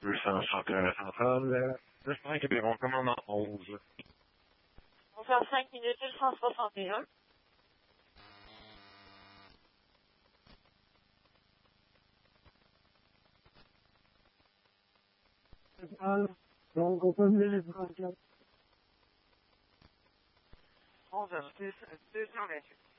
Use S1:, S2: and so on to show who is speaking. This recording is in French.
S1: Le 531, le 5 est bon, comme on en 11.
S2: On va faire 5 minutes et le 161.
S3: Donc, on peut mener les 34.
S2: 11h, 228.